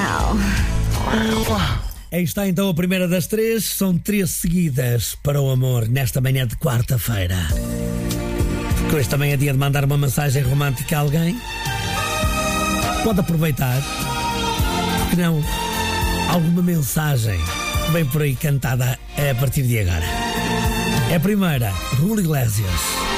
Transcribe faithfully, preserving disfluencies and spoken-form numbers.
Aí está então a primeira das três. São três seguidas para o amor nesta manhã de quarta-feira. Porque hoje também é dia de mandar uma mensagem romântica a alguém. Pode aproveitar. Porque não? Alguma mensagem vem por aí cantada a partir de agora. É a primeira, Julio Iglesias.